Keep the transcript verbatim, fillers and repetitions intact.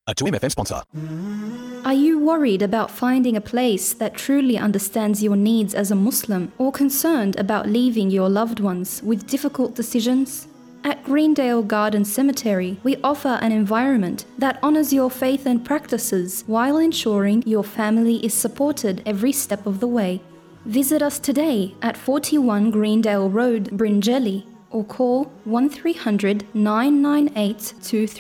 A two M F M sponsor. Are you worried about finding a place that truly understands your needs as a Muslim, or concerned about leaving your loved ones with difficult decisions? At Greendale Garden Cemetery, we offer an environment that honors your faith and practices while ensuring your family is supported every step of the way. Visit us today at forty-one Greendale Road, Bringelly, or call one three hundred, nine nine eight, two three